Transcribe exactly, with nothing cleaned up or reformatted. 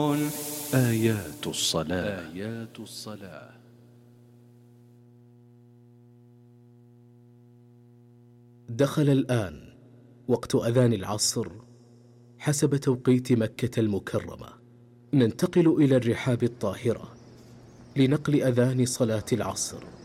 آيات الصلاة. آيات الصلاة. دخل الآن وقت أذان العصر حسب توقيت مكة المكرمة. ننتقل إلى الرحاب الطاهرة لنقل أذان صلاة العصر.